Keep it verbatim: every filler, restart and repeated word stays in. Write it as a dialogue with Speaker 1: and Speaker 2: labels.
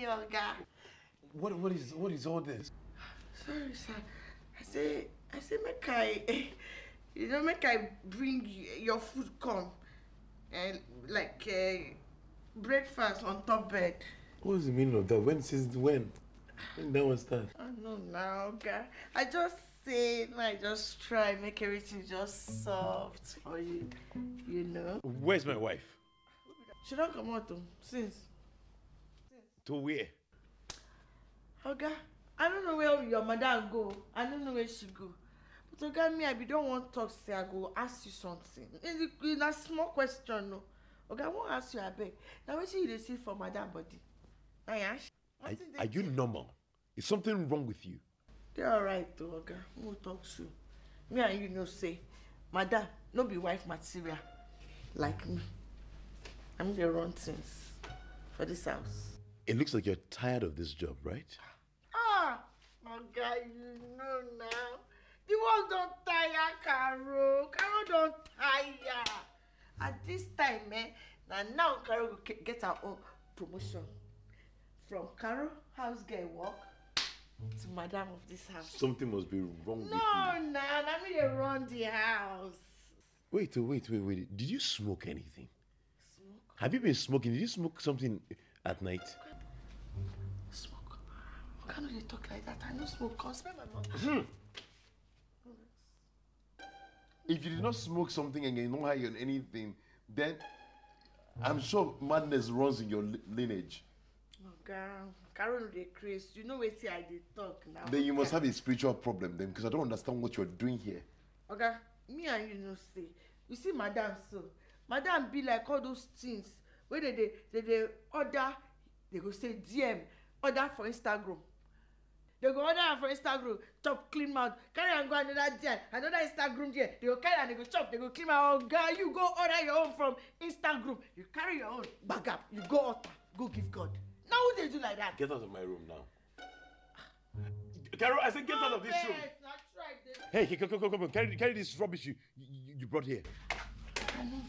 Speaker 1: Oga.
Speaker 2: What what is what is all this?
Speaker 1: Sorry, sir. I say I say make I you know make I bring your food come and like uh, breakfast on top bed.
Speaker 2: What is the meaning of that? When since when? When that was that?
Speaker 1: I know now, Oga. I just say I just try make everything just soft for you. You know.
Speaker 2: Where's my wife?
Speaker 1: She don't come out though, since.
Speaker 2: To where?
Speaker 1: Oga, I don't know where your mother go. I don't know where she go. But Oga, me, I be don't want to talk, say I go ask you something. In a small question, no. Oga, I won't ask you, I beg. Now, what you see for madam body? Ayash?
Speaker 2: Are, are you normal? Is something wrong with you?
Speaker 1: They're alright, though, Oga. We'll talk soon. Me and you know, say, madam, no be wife material. Like me. I'm the run things for this house.
Speaker 2: It looks like you're tired of this job, right?
Speaker 1: Ah, my guy, you know now. The work don't tire, Caro. Caro don't tire. At this time, eh, now, now Caro will get her own promotion. From Caro, house girl work, to madam of this house.
Speaker 2: Something must be wrong with you.
Speaker 1: No, nah, let me run the house.
Speaker 2: Wait, wait, wait, wait. Did you smoke anything?
Speaker 1: Smoke?
Speaker 2: Have you been smoking? Did you smoke something at night?
Speaker 1: Smoke? Why can't they talk like that? I don't smoke. I'll spend my mouth.
Speaker 2: If you did not smoke something and you're not high on anything, then I'm sure madness runs in your li- lineage.
Speaker 1: Oh, girl. Carol, they crazy. You know where see I did talk now.
Speaker 2: Then you must have a spiritual problem then, because I don't understand what you're doing here.
Speaker 1: Okay, me and you know say. You see madam so. Madam be like all those things where they they they, they order, they go say D M, order for Instagram. They go order for Instagram, chop clean mouth, carry and go another D M, another Instagram there. They go carry and they go chop, they go clean mouth. Oh girl, you go order your own from Instagram. You carry your own bag up, you go altar, go give God. Now who they do like that?
Speaker 2: Get out of my room now. Carol, I said get out of this room.
Speaker 1: Not try this.
Speaker 2: Hey, come, come, come, come, carry, carry this rubbish you, you, you brought here.
Speaker 1: I don't